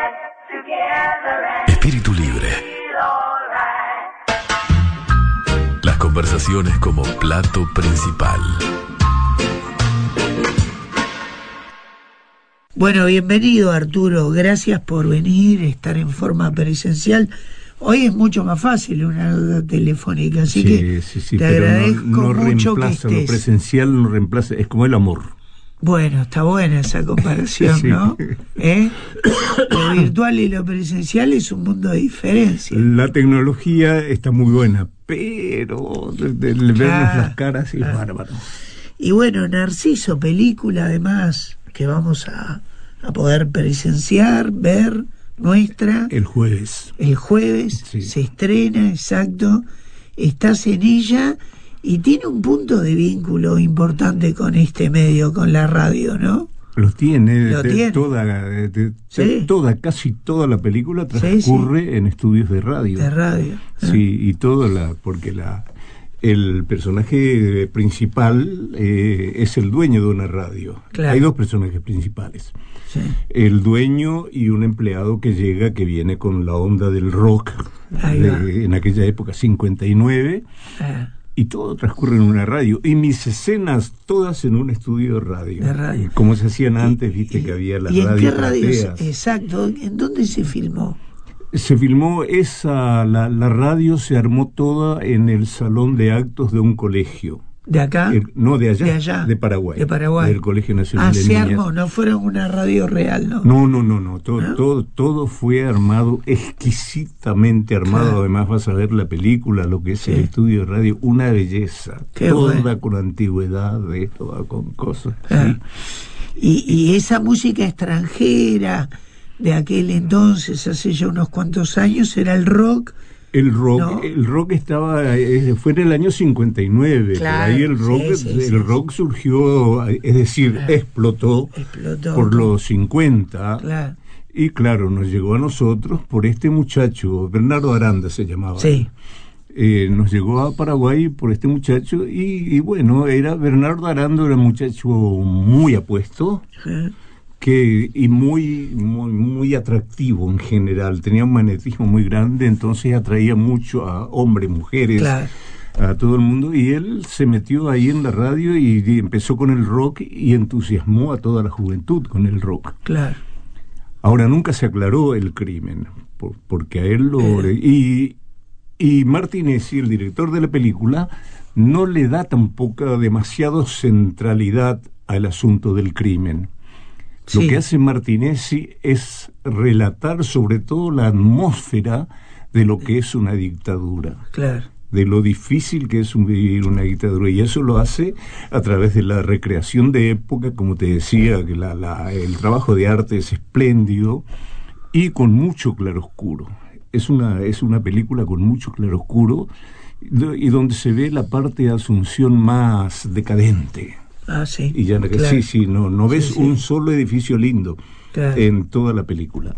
Espíritu libre. Las conversaciones como plato principal. Bueno, bienvenido Arturo, gracias por venir, estar en forma presencial. Hoy es mucho más fácil una nota telefónica, así que te agradezco no mucho que reemplaza, estés. lo presencial no reemplaza, es como el amor. Bueno, está buena esa comparación, Sí. ¿no? Lo virtual y lo presencial es un mundo de diferencia. La tecnología está muy buena, pero vernos las caras es bárbaro. Y bueno, Narciso, película además que vamos a poder presenciar, ver, nuestra. El jueves. El jueves Sí. se estrena, exacto. Estás en ella y tiene un punto de vínculo importante con este medio, con la radio, ¿no? Los tiene, Lo tiene. Sí. Casi toda la película transcurre en estudios de radio. De radio. Sí, y porque el personaje principal es el dueño de una radio. Claro. Hay dos personajes principales. Sí. El dueño y un empleado que viene con la onda del rock en aquella época, 59, y todo transcurre en una radio. Y mis escenas todas en un estudio de radio. Como se hacían antes, viste que había las radios. ¿Y en qué radio? Plateas. Exacto, ¿en dónde se filmó? Se filmó la radio se armó toda en el salón de actos de un colegio. ¿De acá? No, de allá, de Paraguay. De Paraguay. Del Colegio Nacional de se Niñas. armó, no fueron una radio real, ¿no? No. Todo fue armado, exquisitamente armado. Claro. Además vas a ver la película, lo que es el estudio de radio, una belleza. Qué toda bueno. Con antigüedad, toda con cosas. Claro. Sí. Y esa música extranjera de aquel entonces, hace ya unos cuantos años, era el rock. El rock, ¿no? El rock fue en el año 59. Claro, ahí el rock surgió, es decir, explotó por los 50. Claro. Y claro, nos llegó a nosotros por este muchacho, Bernardo Aranda se llamaba. Sí. Nos llegó a Paraguay por este muchacho y bueno, Bernardo Aranda era un muchacho muy apuesto. Y muy atractivo en general, tenía un magnetismo muy grande, entonces atraía mucho a hombres, mujeres, claro, a todo el mundo, y él se metió ahí en la radio y empezó con el rock y entusiasmó a toda la juventud con el rock. Claro. Ahora nunca se aclaró el crimen, porque a él y Martinezzi, el director de la película, no le da tampoco demasiado centralidad al asunto del crimen. Lo que hace Martinezzi es relatar sobre todo la atmósfera de lo que es una dictadura. Claro. De lo difícil que es vivir una dictadura. Y eso lo hace a través de la recreación de época, como te decía, que el trabajo de arte es espléndido y con mucho claroscuro. Es una película con mucho claroscuro y donde se ve la parte de Asunción más decadente. Sí. Y ya claro. No ves un solo edificio lindo en toda la película.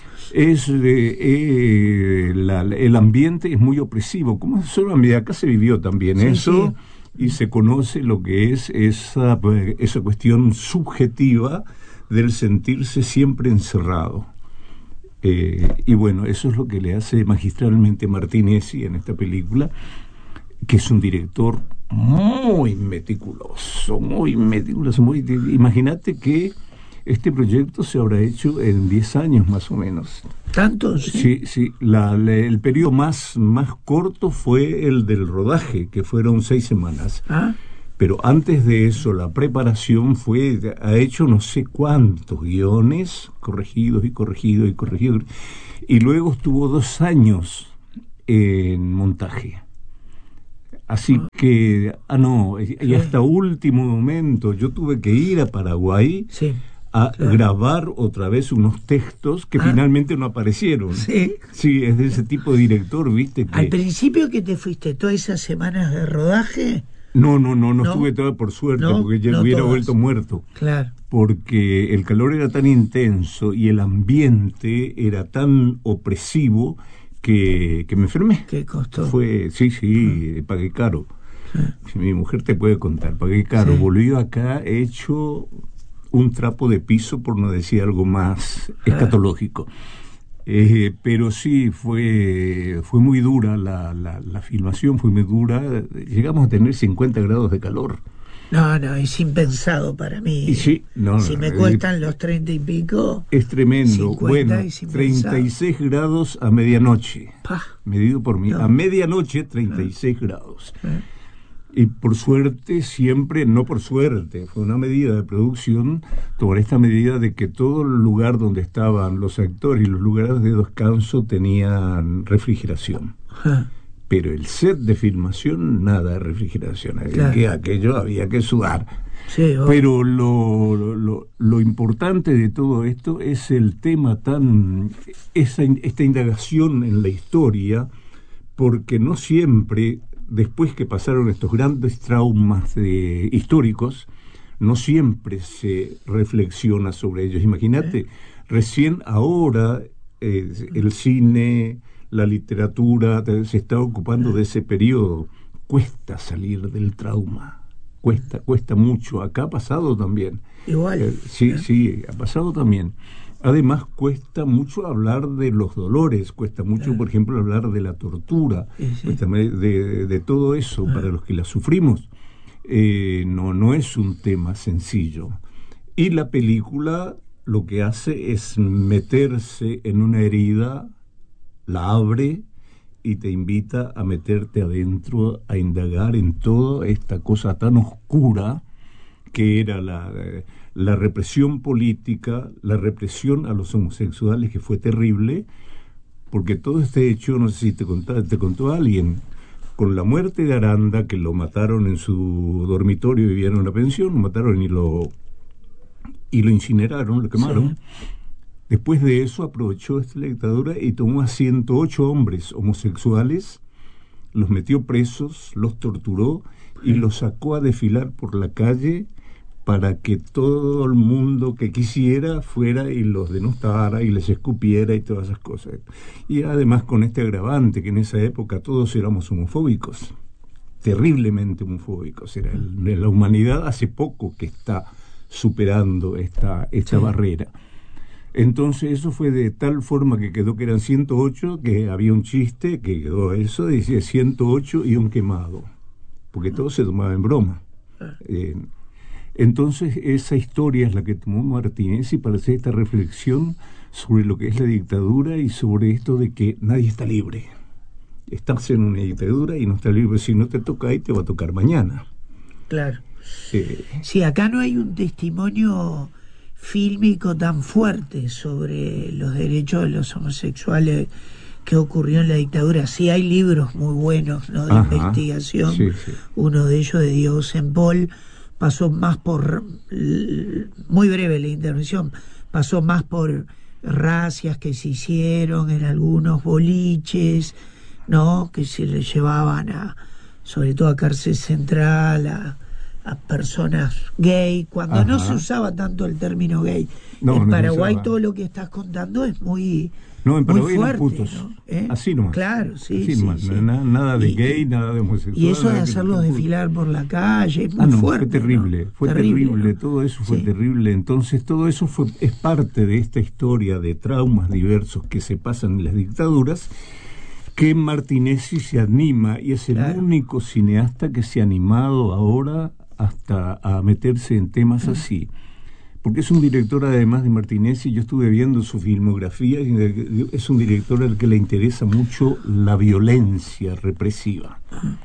El ambiente es muy opresivo, como solo acá se vivió también eso, y se conoce lo que es esa cuestión subjetiva del sentirse siempre encerrado. Y bueno, eso es lo que le hace magistralmente Martinezzi en esta película, que es un director muy meticuloso. Imagínate que este proyecto se habrá hecho en 10 años más o menos. ¿Tanto? Sí. El periodo más corto fue el del rodaje, que fueron 6 semanas. Pero antes de eso, la preparación ha hecho no sé cuántos guiones, corregidos. Y luego estuvo 2 años en montaje. Así que, y hasta último momento yo tuve que ir a Paraguay grabar otra vez unos textos que finalmente no aparecieron. Sí, es de ese tipo de director, ¿viste? Al principio que te fuiste todas esas semanas de rodaje. No estuve toda por suerte, porque ya hubiera vuelto muerto. Claro. Porque el calor era tan intenso y el ambiente era tan opresivo que me enfermé. ¿Qué costó? Pagué caro. Mi mujer te puede contar, pagué caro. Volvió acá hecho un trapo de piso, por no decir algo más escatológico. Pero sí, fue muy dura la filmación, fue muy dura. Llegamos a tener 50 grados de calor. No, es impensado para mí. Y sí, si me cuestan los 30 y pico... Es tremendo. Bueno, 36 grados a medianoche. Medido por mí. A medianoche, 36 grados. Y por suerte, siempre, no por suerte, fue una medida de producción, tomar esta medida de que todo el lugar donde estaban los actores y los lugares de descanso tenían refrigeración. Pero el set de filmación, nada de refrigeración. Claro. Aquello había que sudar. Sí, pero lo importante de todo esto es el tema esta indagación en la historia, porque no siempre, después que pasaron estos grandes traumas históricos, no siempre se reflexiona sobre ellos. Imagínate, recién ahora el cine, la literatura se está ocupando de ese periodo. Cuesta salir del trauma, cuesta mucho. Acá ha pasado también. Igual. Sí, ha pasado también. Además, cuesta mucho hablar de los dolores, cuesta mucho, por ejemplo, hablar de la tortura, cuesta de todo eso para los que la sufrimos. No es un tema sencillo. Y la película lo que hace es meterse en una herida, la abre y te invita a meterte adentro, a indagar en toda esta cosa tan oscura que era la represión política, la represión a los homosexuales, que fue terrible, porque todo este hecho, no sé si te contó alguien, con la muerte de Aranda, que lo mataron en su dormitorio, vivía en una pensión, lo mataron y lo incineraron, lo quemaron. Sí. Después de eso aprovechó la dictadura y tomó a 108 hombres homosexuales, los metió presos, los torturó y los sacó a desfilar por la calle para que todo el mundo que quisiera fuera y los denostara y les escupiera y todas esas cosas. Y además con este agravante, que en esa época todos éramos homofóbicos, terriblemente homofóbicos. Era la humanidad hace poco que está superando esta barrera. Entonces eso fue de tal forma que quedó que eran 108, que había un chiste que quedó eso, decía 108 y un quemado, porque todo se tomaba en broma. Entonces esa historia es la que tomó Martínez y para hacer esta reflexión sobre lo que es la dictadura y sobre esto de que nadie está libre. Estás en una dictadura y no estás libre. Si no te toca ahí, te va a tocar mañana. Claro. Sí, acá no hay un testimonio fílmico tan fuerte sobre los derechos de los homosexuales que ocurrió en la dictadura. Sí hay libros muy buenos, ¿no?, de investigación. Sí. Uno de ellos de Diego Sempol pasó más por, muy breve la intervención, pasó más por racias que se hicieron en algunos boliches, ¿no?, que se le llevaban sobre todo a Cárcel Central, a personas gay, cuando no se usaba tanto el término gay. En Paraguay todo lo que estás contando es muy en Paraguay muy fuerte, ¿no? Así nomás. Claro, sí. Así nomás. Nada de gay, nada de homosexual. Y eso de hacerlos desfilar por la calle es muy fuerte. Fue terrible, ¿no? Todo eso fue terrible. Entonces todo eso es parte de esta historia de traumas diversos que se pasan en las dictaduras, que Martinezzi se anima, y es el único cineasta que se ha animado ahora hasta a meterse en temas así, porque es un director, además de Martinezzi, yo estuve viendo su filmografía, y es un director al que le interesa mucho la violencia represiva.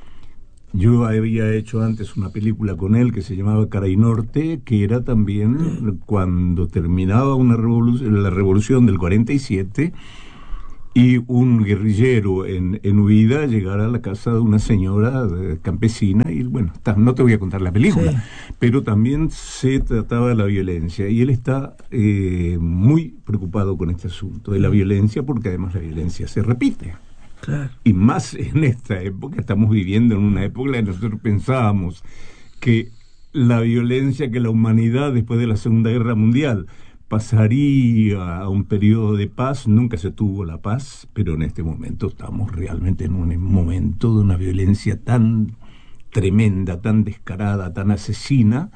Yo había hecho antes una película con él que se llamaba Caray Norte, que era también cuando terminaba la revolución del 47, y un guerrillero en huida llegara a la casa de una señora campesina, y bueno, no te voy a contar la película, pero también se trataba de la violencia, y él está muy preocupado con este asunto de la violencia, porque además la violencia se repite. Claro. Y más en esta época, estamos viviendo en una época en la que nosotros pensábamos que la violencia, que la humanidad después de la Segunda Guerra Mundial pasaría a un periodo de paz. Nunca se tuvo la paz, pero en este momento estamos realmente en un momento de una violencia tan tremenda, tan descarada, tan asesina,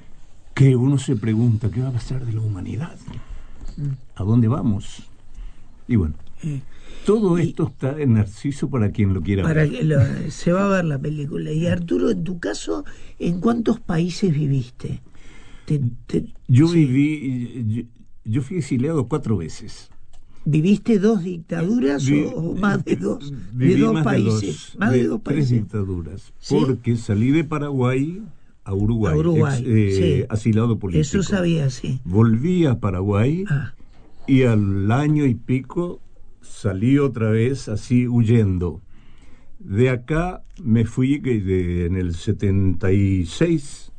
que uno se pregunta, ¿qué va a pasar de la humanidad? ¿A dónde vamos? Y bueno, todo esto está en Narciso para quien lo quiera ver. Se va a ver la película. Y Arturo, en tu caso, ¿en cuántos países viviste? Yo fui exiliado 4 veces. ¿Viviste 2 dictaduras o más de 2? Viví de 2 más países. De más de 2 países. 3 dictaduras. ¿Sí? Porque salí de Paraguay a Uruguay, sí. asilado político. Eso sabía, sí. Volví a Paraguay y al año y pico salí otra vez así huyendo. De acá me fui en el 76,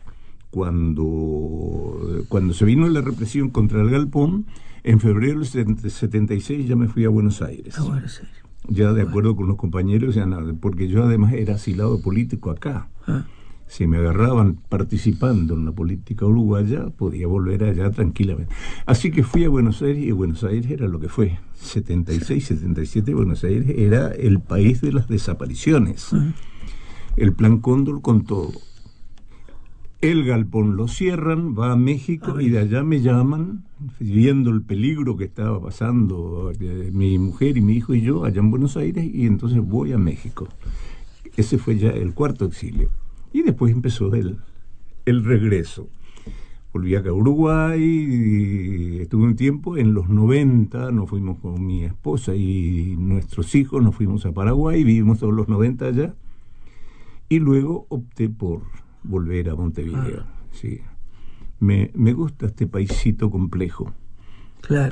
cuando se vino la represión contra el Galpón. En febrero del 76 ya me fui a Buenos Aires. Ya de acuerdo con los compañeros, porque yo además era asilado político acá. Si me agarraban participando en la política uruguaya, podía volver allá tranquilamente. Así que fui a Buenos Aires, y Buenos Aires era lo que fue. 76, 77, Buenos Aires era el país de las desapariciones. El Plan Cóndor con todo. El Galpón lo cierran, va a México y de allá me llaman, viendo el peligro que estaba pasando mi mujer y mi hijo y yo allá en Buenos Aires, y entonces voy a México. Ese fue ya el 4º exilio. Y después empezó el regreso. Volví acá a Uruguay, y estuve un tiempo. En los 90 nos fuimos con mi esposa y nuestros hijos, nos fuimos a Paraguay, vivimos todos los 90 allá, y luego opté por volver a Montevideo. Sí. Me gusta este paisito complejo. Claro.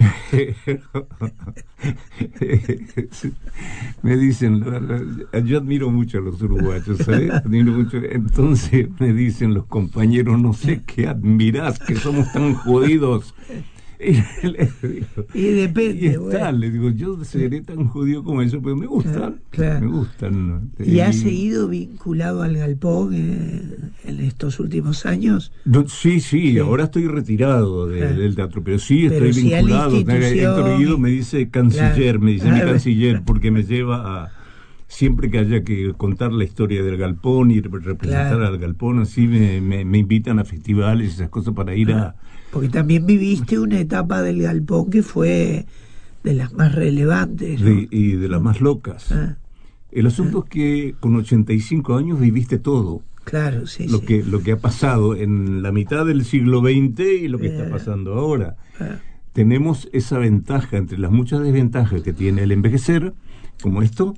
Me dicen, yo admiro mucho a los uruguayos, ¿sabes? Admiro mucho. Entonces me dicen los compañeros, no sé qué admirás, que somos tan jodidos. Y depende. Les digo, yo seré tan judío como eso, pero me gustan. Claro. Me gustan. ¿Y has seguido vinculado al Galpón en estos últimos años? Sí, ahora estoy retirado del teatro, pero sí estoy vinculado. Héctor Guido me dice canciller, me dice mi canciller, porque me lleva a... Siempre que haya que contar la historia del Galpón y representar al Galpón, así me invitan a festivales y esas cosas para ir a... Porque también viviste una etapa del Galpón que fue de las más relevantes, ¿no? Y de las más locas. El asunto es que con 85 años viviste todo. Claro, sí. Lo que ha pasado en la mitad del siglo XX y lo que está pasando ahora. Tenemos esa ventaja entre las muchas desventajas que tiene el envejecer, como esto,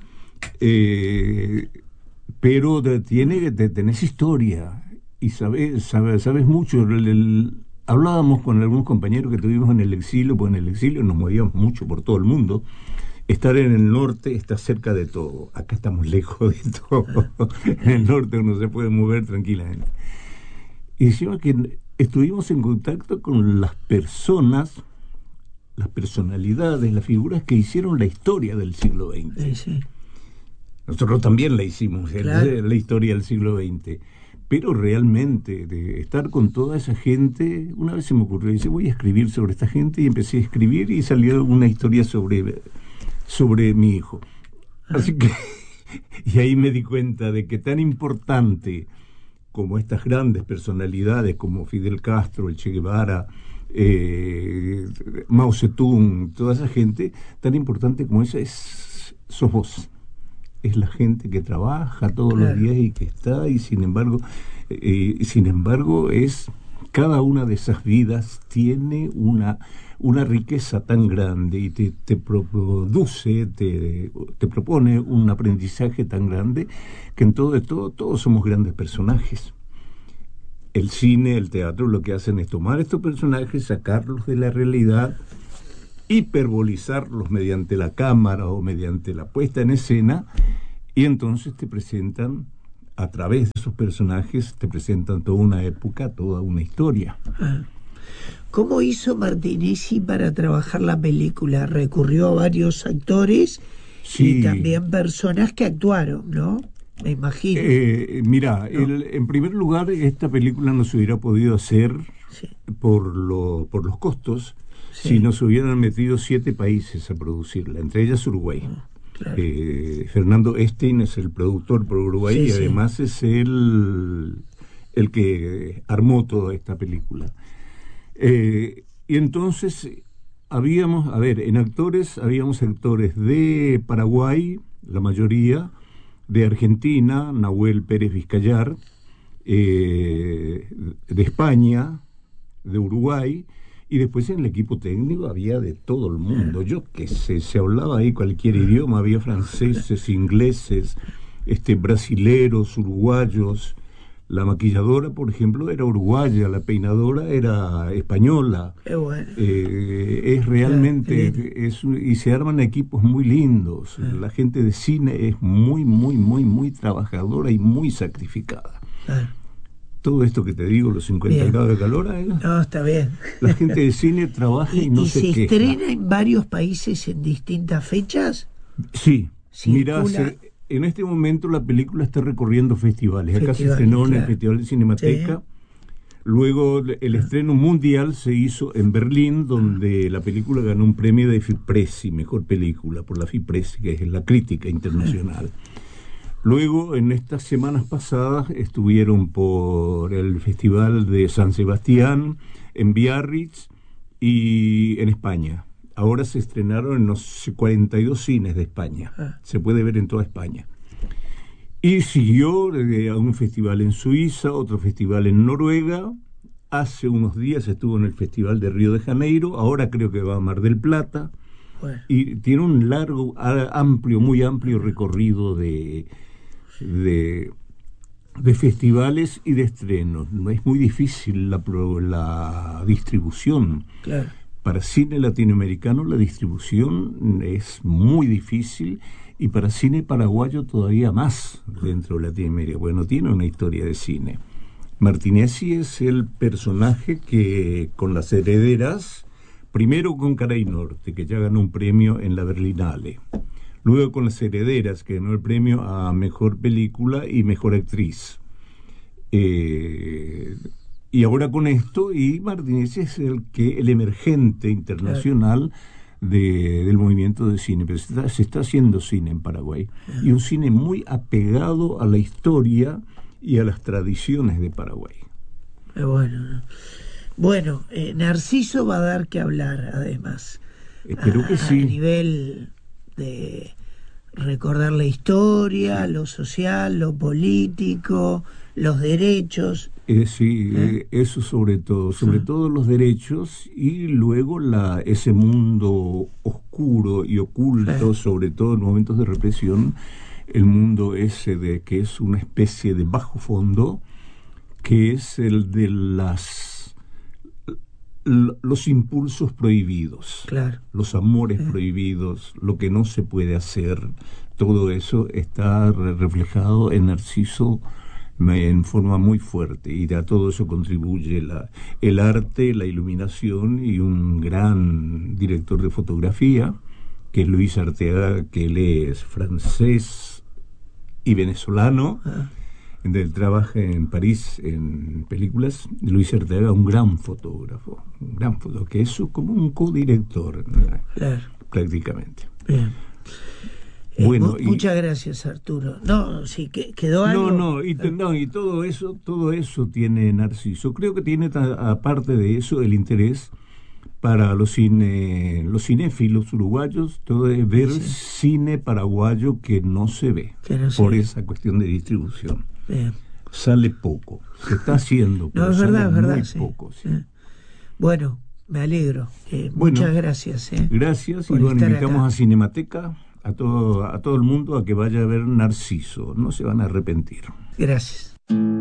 pero tenés historia y sabes mucho. Hablábamos con algunos compañeros que tuvimos en el exilio, porque en el exilio nos movíamos mucho por todo el mundo. Estar en el norte está cerca de todo. Acá estamos lejos de todo. En el norte uno se puede mover tranquilamente. Y decimos que estuvimos en contacto con las personas, las personalidades, las figuras que hicieron la historia del siglo XX. Sí. Nosotros también la hicimos, claro, la historia del siglo XX. Pero realmente, de estar con toda esa gente, una vez se me ocurrió, dice, voy a escribir sobre esta gente, y empecé a escribir y salió una historia sobre mi hijo. Así que, y ahí me di cuenta de que tan importante como estas grandes personalidades como Fidel Castro, el Che Guevara, Mao Zedong, toda esa gente, tan importante como esa sos vos. Es la gente que trabaja todos los días y que está, y sin embargo es cada una de esas vidas tiene una riqueza tan grande y te produce, te propone un aprendizaje tan grande, que en todo todos somos grandes personajes. El cine, el teatro, lo que hacen es tomar estos personajes, sacarlos de la realidad, hiperbolizarlos mediante la cámara o mediante la puesta en escena, y entonces te presentan, a través de esos personajes, te presentan toda una época, toda una historia. ¿Cómo hizo Martinezzi para trabajar la película? Recurrió a varios actores y también personas que actuaron, ¿no? Me imagino. Mira, en primer lugar, esta película no se hubiera podido hacer por los costos, si no se hubieran metido 7 países a producirla, entre ellas Uruguay. Claro. Fernando Estein es el productor por Uruguay y además es el que armó toda esta película. Y entonces en actores habíamos actores de Paraguay, la mayoría, de Argentina, Nahuel Pérez Vizcayar, de España, de Uruguay, y después en el equipo técnico había de todo el mundo. Yo qué sé, se hablaba ahí cualquier idioma, había franceses, ingleses, brasileros, uruguayos. La maquilladora, por ejemplo, era uruguaya, la peinadora era española. Qué bueno. Es realmente, y se arman equipos muy lindos. La gente de cine es muy, muy, muy, muy trabajadora y muy sacrificada. Todo esto que te digo, los 50 grados de calor, no, está bien. La gente de cine trabaja y no se queja. ¿Y se estrena en varios países en distintas fechas? Sí, mira, en este momento la película está recorriendo festivales. Acá se estrenó en el Festival de Cinemateca. Sí. Luego el estreno mundial se hizo en Berlín, donde la película ganó un premio de FIPRESI, mejor película, por la FIPRESI, que es la crítica internacional. Luego, en estas semanas pasadas, estuvieron por el Festival de San Sebastián, en Biarritz y en España. Ahora se estrenaron en los 42 cines de España. Se puede ver en toda España. Y siguió a un festival en Suiza, otro festival en Noruega. Hace unos días estuvo en el Festival de Río de Janeiro. Ahora creo que va a Mar del Plata. Bueno. Y tiene un largo, muy amplio recorrido de festivales y de estrenos. Es muy difícil la distribución. Claro. Para cine latinoamericano la distribución es muy difícil, y para cine paraguayo todavía más dentro de Latinoamérica. Bueno, tiene una historia de cine. Martinezzi es el personaje que con Las Herederas, primero con Cara y Norte, que ya ganó un premio en la Berlinale, luego con Las Herederas, que ganó el premio a Mejor Película y Mejor Actriz. Y ahora con esto, y Martinezzi es el emergente internacional del movimiento de cine. Pero se está haciendo cine en Paraguay, y un cine muy apegado a la historia y a las tradiciones de Paraguay. Bueno, Narciso va a dar que hablar, además. Espero que sí. A nivel de recordar la historia, lo social, lo político, los derechos. Eso sobre todo los derechos, y luego ese mundo oscuro y oculto, sobre todo en momentos de represión, el mundo ese de que es una especie de bajo fondo, que es el de los impulsos prohibidos, los amores prohibidos, lo que no se puede hacer. Todo eso está reflejado en Narciso en forma muy fuerte, y a todo eso contribuye el arte, la iluminación, y un gran director de fotografía, que es Luis Arteaga, que él es francés y venezolano. Él trabaja en París en películas. Luis Arteaga, un gran fotógrafo, que es como un codirector, prácticamente. Bien. Bueno, muchas gracias, Arturo. No, sí, quedó algo. Y todo eso tiene Narciso. Creo que tiene, aparte de eso, el interés para los cinéfilos uruguayos, todo es ver cine paraguayo que no se ve, por esa cuestión de distribución. Bien. Sale poco, se está haciendo, pero es verdad, muy sí. poco. Sí. Bueno, me alegro. Muchas gracias. Gracias, y invitamos a Cinemateca, a todo el mundo, a que vaya a ver Narciso. No se van a arrepentir. Gracias.